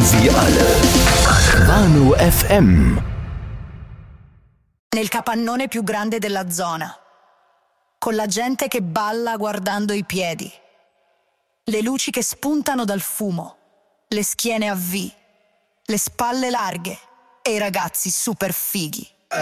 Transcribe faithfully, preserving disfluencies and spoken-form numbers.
Sie alle. Vanu F M. Nel capannone più grande della zona, con la gente che balla guardando i piedi, le luci che spuntano dal fumo, le schiene a V, le spalle larghe e i ragazzi super fighi.